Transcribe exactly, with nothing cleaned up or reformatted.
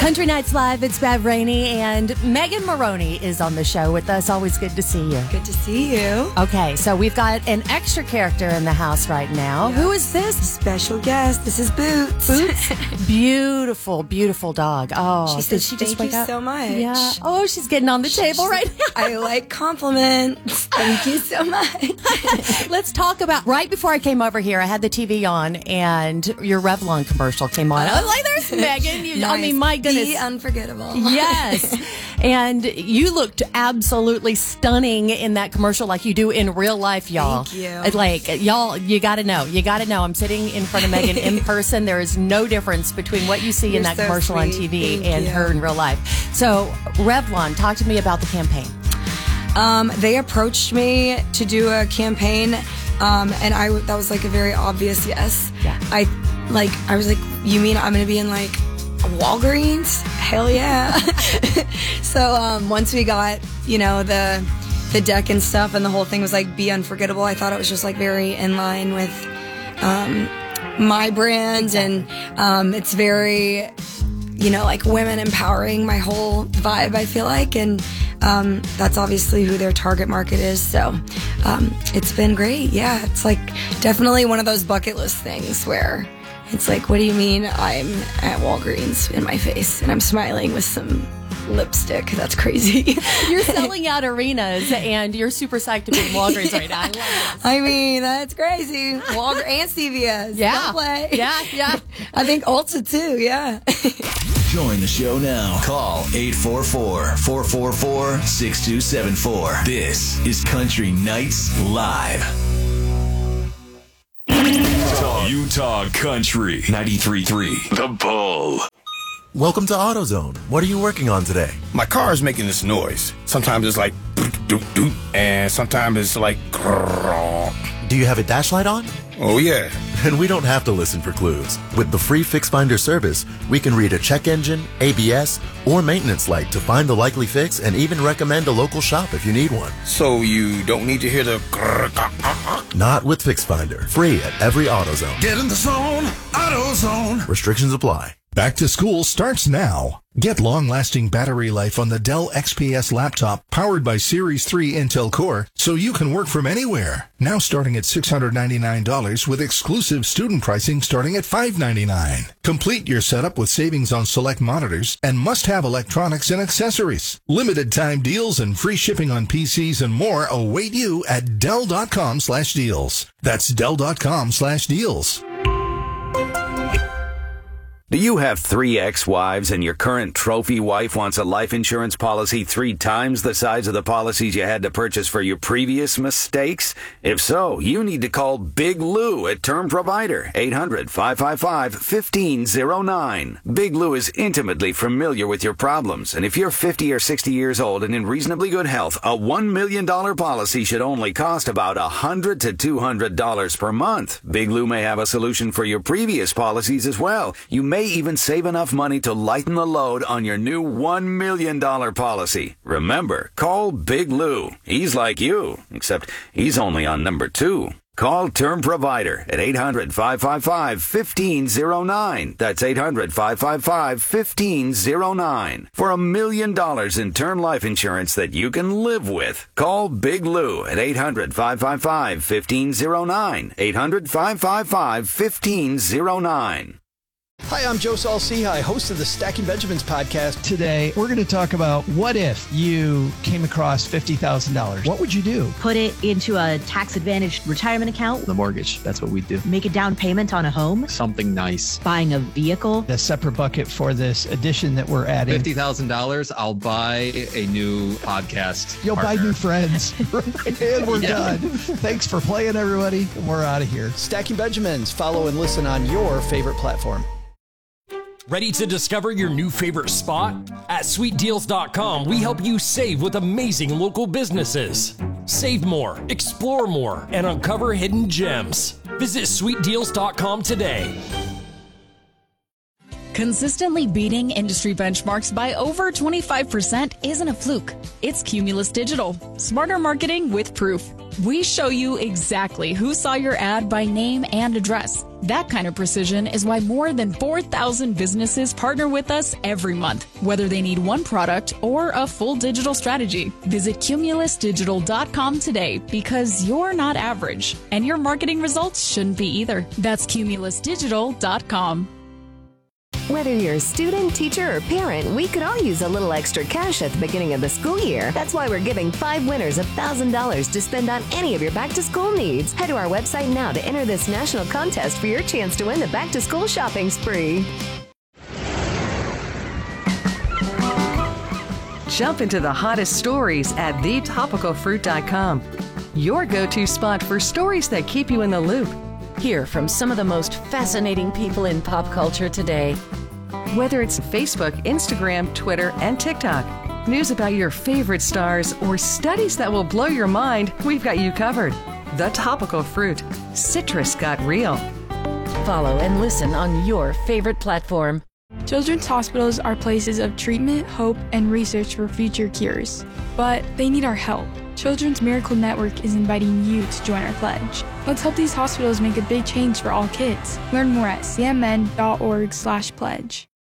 Country Nights Live, it's Bev Rainey, and Megan Maroney is on the show with us. Always good to see you. Good to see you. Okay, so we've got an extra character in the house right now. Yeah. Who is this? Special guest. This is Boots. Boots? Beautiful, beautiful dog. Oh, she said did she thank just wake you up? so much. Yeah. Oh, she's getting on the table She's, right now. I like compliments. Thank you so much. Let's talk about, right before I came over here, I had the T V on, and your Revlon commercial came on. I was like, there's Megan. You, Nice. I mean, my goodness. The unforgettable. Yes. And you looked absolutely stunning in that commercial like you do in real life, y'all. Thank you. It's Like, y'all, you got to know. You got to know. I'm sitting in front of Megan in person. There is no difference between what you see You're in that so commercial on sweet. T V Thank and you. her in real life. So, Revlon, talk to me about the campaign. Um, they approached me to do a campaign, um, and I that was like a very obvious yes. Yeah. I like I was like, you mean I'm gonna be in like Walgreens? Hell yeah! So um, once we got you know the the deck and stuff, and the whole thing was like be unforgettable. I thought it was just like very in line with um, my brand, and um, it's very you know like women empowering. My whole vibe, I feel like, and. Um, that's obviously who their target market is. So um, it's been great. Yeah, it's like definitely one of those bucket list things where it's like, what do you mean I'm at Walgreens in my face and I'm smiling with some lipstick? That's crazy. You're selling out arenas, and you're super psyched to be in Walgreens right now. I love it. I mean, that's crazy. Walgreens and C V S. Yeah. Don't play. Yeah, yeah. I think Ulta too, yeah. Join the show now. Call eight four four, four four four, six two seven four. This is Country Nights Live. Utah, Utah Country ninety-three point three. The Bull. Welcome to AutoZone. What are you working on today? My car is making this noise. Sometimes it's like doot, doot, doot, and sometimes it's like grrr. Do you have a dash light on? Oh yeah. And we don't have to listen for clues. With the free Fix Finder service, we can read a check engine, A B S, or maintenance light to find the likely fix and even recommend a local shop if you need one. So you don't need to hear the grrr, grrr, grrr. Not with Fix Finder. Free at every AutoZone. Get in the zone, AutoZone. Restrictions apply. Back to school starts now. Get long-lasting battery life on the Dell X P S laptop powered by Series three Intel Core so you can work from anywhere. Now starting at six hundred ninety-nine dollars with exclusive student pricing starting at five hundred ninety-nine dollars. Complete your setup with savings on select monitors and must-have electronics and accessories. Limited time deals and free shipping on P Cs and more await you at Dell.com slash deals. That's Dell.com slash deals. Do you have three ex-wives and your current trophy wife wants a life insurance policy three times the size of the policies you had to purchase for your previous mistakes? If so, you need to call Big Lou at Term Provider, eight hundred, five five five, one five zero nine. Big Lou is intimately familiar with your problems, and if you're fifty or sixty years old and in reasonably good health, a one million dollars policy should only cost about one hundred to two hundred dollars per month. Big Lou may have a solution for your previous policies as well. You may even save enough money to lighten the load on your new one million dollars policy. Remember, call Big Lou. He's like you, except he's only on number two. Call Term Provider at eight hundred, five five five, one five zero nine. That's eight hundred, five five five, one five zero nine. For a million dollars in term life insurance that you can live with. Call Big Lou at eight hundred, five five five, one five zero nine. eight hundred, five five five, one five zero nine. Hi, I'm Joe Saul-Sehy, host of the Stacking Benjamins podcast. Today, we're going to talk about what if you came across fifty thousand dollars. What would you do? Put it into a tax-advantaged retirement account. The mortgage, that's what we do. Make a down payment on a home. Something nice. Buying a vehicle. A separate bucket for this addition that we're adding. fifty thousand dollars, I'll buy a new podcast You'll partner. buy new friends. And we're Yeah. done. Thanks for playing, everybody. We're out of here. Stacking Benjamins. Follow and listen on your favorite platform. Ready to discover your new favorite spot? At sweet deals dot com, we help you save with amazing local businesses. Save more, explore more, and uncover hidden gems. Visit sweet deals dot com today. Consistently beating industry benchmarks by over twenty-five percent isn't a fluke. It's Cumulus Digital. Smarter marketing with proof. We show you exactly who saw your ad by name and address. That kind of precision is why more than four thousand businesses partner with us every month, whether they need one product or a full digital strategy. Visit cumulus digital dot com today because you're not average, and your marketing results shouldn't be either. That's cumulus digital dot com. Whether you're a student, teacher, or parent, we could all use a little extra cash at the beginning of the school year. That's why we're giving five winners one thousand dollars to spend on any of your back-to-school needs. Head to our website now to enter this national contest for your chance to win the back-to-school shopping spree. Jump into the hottest stories at the topical fruit dot com. Your go-to spot for stories that keep you in the loop. Hear from some of the most fascinating people in pop culture today. Whether it's Facebook, Instagram, Twitter, and TikTok, news about your favorite stars, or studies that will blow your mind, we've got you covered. The Topical Fruit. Citrus got real. Follow and listen on your favorite platform. Children's hospitals are places of treatment, hope, and research for future cures. But they need our help. Children's Miracle Network is inviting you to join our pledge. Let's help these hospitals make a big change for all kids. Learn more at c m n dot org slash pledge.